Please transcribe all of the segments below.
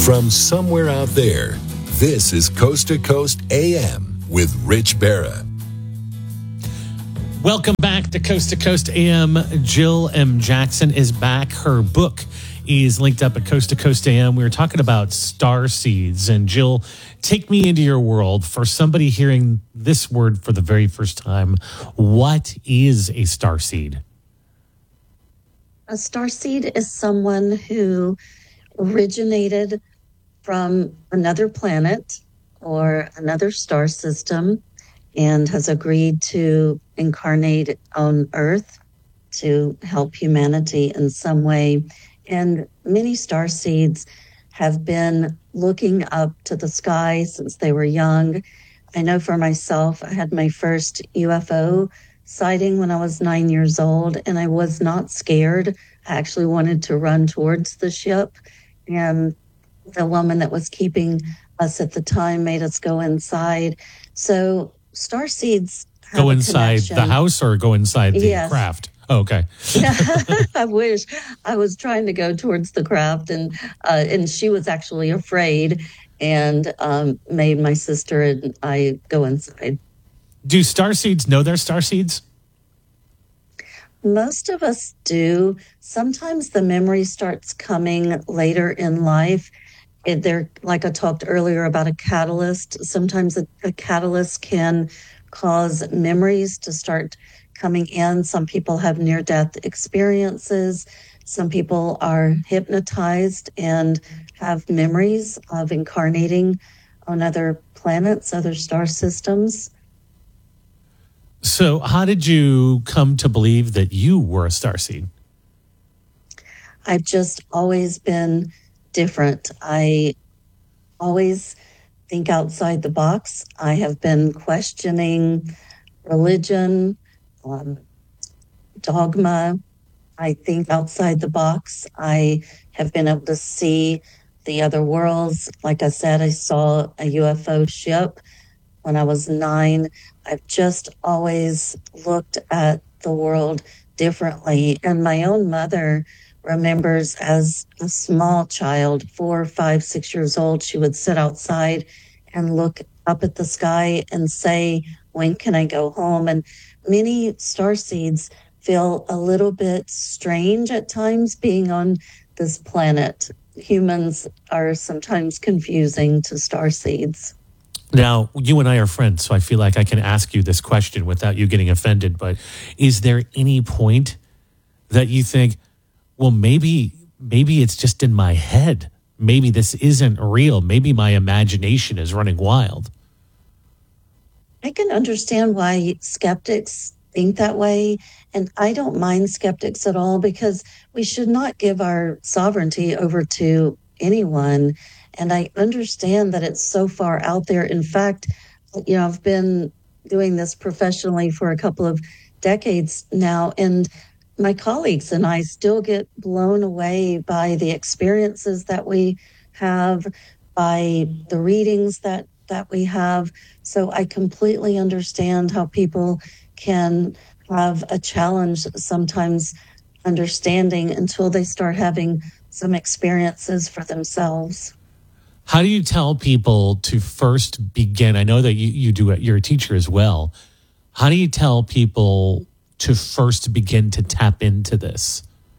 From somewhere out there, this is Coast to Coast AM with Rich Barra. Welcome back to Coast AM. Jill M. Jackson is back. Her book is linked up at Coast to Coast AM. We were talking about star seeds. And Jill, take me into your world. For somebody hearing this word for the very first time, what is a star seed? A star seed is someone who originated from another planet or another star system and has agreed to incarnate on Earth to help humanity in some way. And many star seeds have been looking up to the sky since they were young. I know for myself, I had my first UFO sighting when I was 9 years old, and I was not scared. I actually wanted to run towards the ship, and the woman that was keeping us at the time made us go inside. So star seeds have go a inside connection. The house or go inside the Yes. craft? Oh, okay. I wish. I was trying to go towards the craft, and she was actually afraid and made my sister and I go inside. Do star seeds know they're star seeds? Most of us do. Sometimes the memory starts coming later in life. They're, like I talked earlier about a catalyst. Sometimes a catalyst can cause memories to start coming in. Some people have near-death experiences. Some people are hypnotized and have memories of incarnating on other planets, other star systems. So how did you come to believe that you were a starseed? I've just always been different. I always think outside the box. I have been questioning religion, dogma. I think outside the box. I have been able to see the other worlds. Like I said, I saw a UFO ship when I was 9. I've just always looked at the world differently. And my own mother remembers as a small child, 4, 5, 6 years old, she would sit outside and look up at the sky and say, when can I go home? And many starseeds feel a little bit strange at times being on this planet. Humans are sometimes confusing to starseeds. Now, you and I are friends, so I feel like I can ask you this question without you getting offended. But is there any point that you think, well, maybe it's just in my head. Maybe this isn't real. Maybe my imagination is running wild. I can understand why skeptics think that way. And I don't mind skeptics at all because we should not give our sovereignty over to anyone. And I understand that it's so far out there. In fact, I've been doing this professionally for a couple of decades now, and my colleagues and I still get blown away by the experiences that we have, by the readings that we have. So I completely understand how people can have a challenge sometimes understanding until they start having some experiences for themselves. How do you tell people to first begin? I know that you do it. You're a teacher as well. How do you tell people to first begin to tap into this?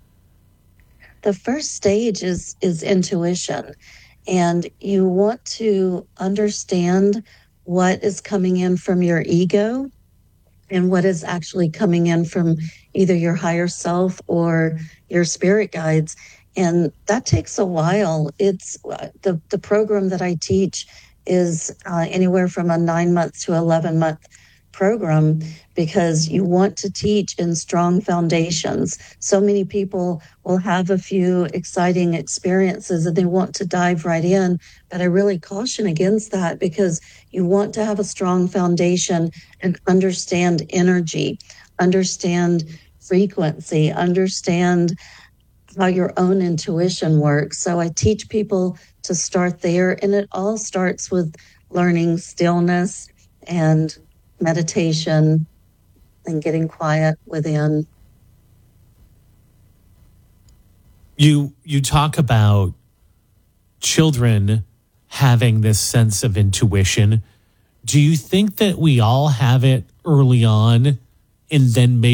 The first stage is intuition. And you want to understand what is coming in from your ego and what is actually coming in from either your higher self or your spirit guides. And that takes a while. It's the program that I teach is anywhere from a 9-month to 11-month program because you want to teach in strong foundations. So many people will have a few exciting experiences and they want to dive right in. But I really caution against that because you want to have a strong foundation and understand energy, understand frequency, understand how your own intuition works. So I teach people to start there, and it all starts with learning stillness and meditation and getting quiet within. You talk about children having this sense of intuition, do you think that we all have it early on and then maybe